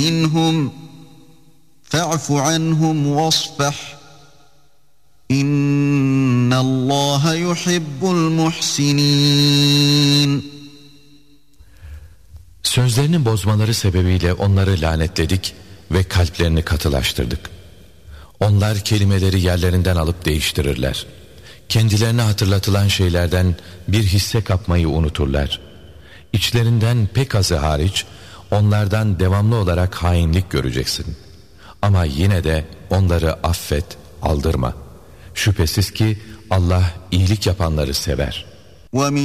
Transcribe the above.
مِنْهُمْ فَاعْفُ عَنْهُمْ وَاصْفَحْ اِنَّ اللّٰهَ يُحِبُّ الْمُحْسِنِينَ. Sözlerini bozmaları sebebiyle onları lanetledik ve kalplerini katılaştırdık. Onlar kelimeleri yerlerinden alıp değiştirirler. Kendilerine hatırlatılan şeylerden bir hisse kapmayı unuturlar. İçlerinden pek azı hariç onlardan devamlı olarak hainlik göreceksin. Ama yine de onları affet, aldırma. Şüphesiz ki Allah iyilik yapanları sever.